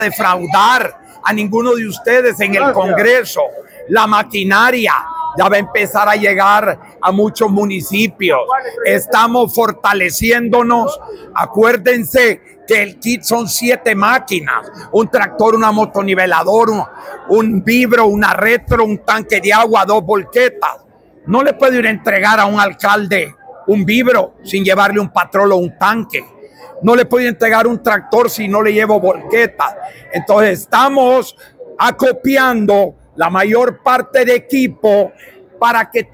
defraudar a ninguno de ustedes en el Congreso. La maquinaria ya va a empezar a llegar a muchos municipios. Estamos fortaleciéndonos. Acuérdense que el kit son 7 máquinas: un tractor, una motonivelador, un vibro, una retro, un tanque de agua, 2 volquetas. No le puedo ir a entregar a un alcalde un vibro sin llevarle un patrol o un tanque. No le puedo entregar un tractor si no le llevo volquetas. Entonces estamos acopiando la mayor parte de equipo para que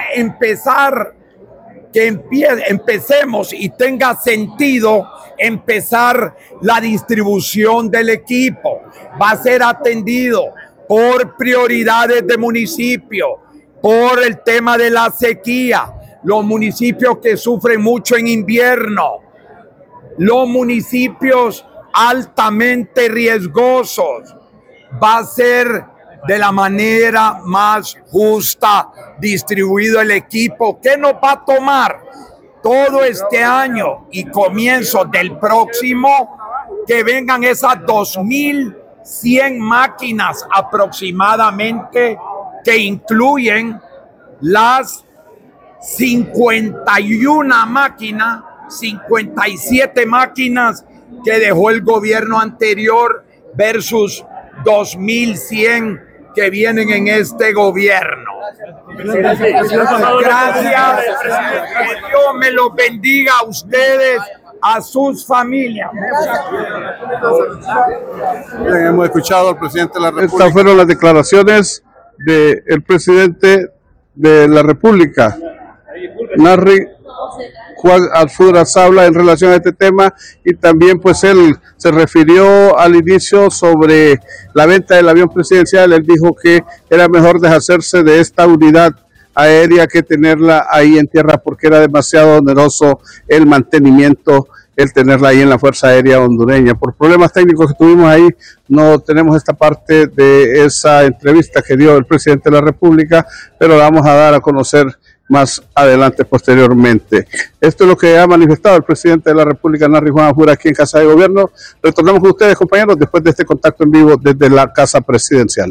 empecemos y tenga sentido empezar la distribución del equipo. Va a ser atendido por prioridades de municipio, por el tema de la sequía, los municipios que sufren mucho en invierno, los municipios altamente riesgosos. Va a ser de la manera más justa distribuido el equipo. ¿Qué nos va a tomar todo este año y comienzo del próximo? Que vengan esas 2,100 máquinas aproximadamente, que incluyen las 51 máquinas, 57 máquinas que dejó el gobierno anterior versus 2,100 que vienen en este gobierno. Gracias. Que Dios me los bendiga a ustedes, a sus familias. Bien, hemos escuchado al presidente de la República. Estas fueron las declaraciones del presidente de la República, Narri Juan Alfudrazabla, en relación a este tema, y también pues él se refirió al inicio sobre la venta del avión presidencial. Él dijo que era mejor deshacerse de esta unidad aérea que tenerla ahí en tierra, porque era demasiado oneroso el mantenimiento, el tenerla ahí en la Fuerza Aérea Hondureña. Por problemas técnicos que tuvimos ahí, no tenemos esta parte de esa entrevista que dio el presidente de la República, pero la vamos a dar a conocer más adelante, posteriormente. Esto es lo que ha manifestado el presidente de la República, Narri Juan Alfudrazabla, aquí en Casa de Gobierno. Retornamos con ustedes, compañeros, después de este contacto en vivo desde la Casa Presidencial.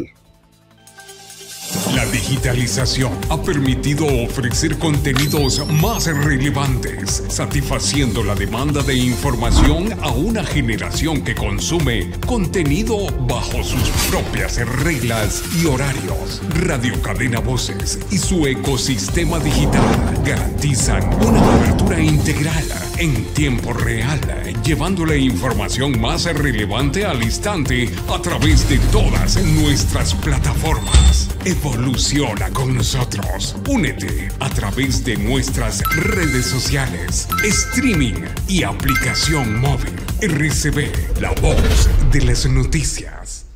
La digitalización ha permitido ofrecer contenidos más relevantes, satisfaciendo la demanda de información a una generación que consume contenido bajo sus propias reglas y horarios. Radio Cadena Voces y su ecosistema digital garantizan una cobertura integral en tiempo real, llevándole información más relevante al instante a través de todas nuestras plataformas. Evoluciona con nosotros. Únete a través de nuestras redes sociales, streaming y aplicación móvil. RCB, la voz de las noticias.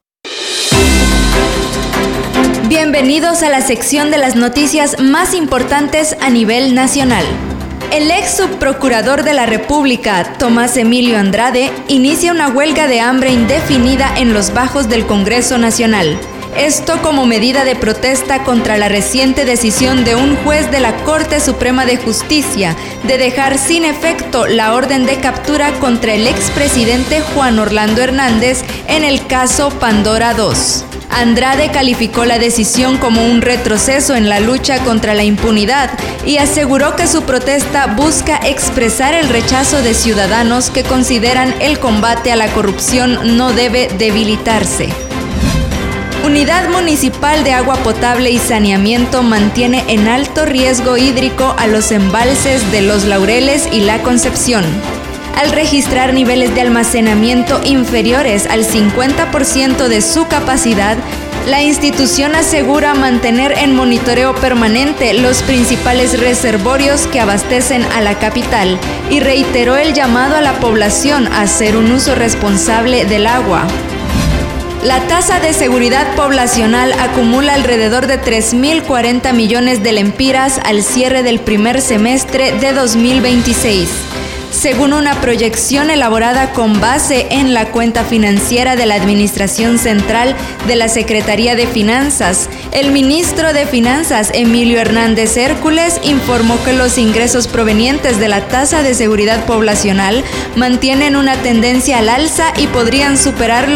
Bienvenidos a la sección de las noticias más importantes a nivel nacional. El ex subprocurador de la República, Tomás Emilio Andrade, inicia una huelga de hambre indefinida en los bajos del Congreso Nacional. Esto como medida de protesta contra la reciente decisión de un juez de la Corte Suprema de Justicia de dejar sin efecto la orden de captura contra el expresidente Juan Orlando Hernández en el caso Pandora 2. Andrade calificó la decisión como un retroceso en la lucha contra la impunidad y aseguró que su protesta busca expresar el rechazo de ciudadanos que consideran el combate a la corrupción no debe debilitarse. Unidad Municipal de Agua Potable y Saneamiento mantiene en alto riesgo hídrico a los embalses de Los Laureles y La Concepción. Al registrar niveles de almacenamiento inferiores al 50% de su capacidad, la institución asegura mantener en monitoreo permanente los principales reservorios que abastecen a la capital y reiteró el llamado a la población a hacer un uso responsable del agua. La tasa de seguridad poblacional acumula alrededor de 3.040 millones de lempiras al cierre del primer semestre de 2026. Según una proyección elaborada con base en la cuenta financiera de la Administración Central de la Secretaría de Finanzas, el ministro de Finanzas, Emilio Hernández Hércules, informó que los ingresos provenientes de la tasa de seguridad poblacional mantienen una tendencia al alza y podrían superar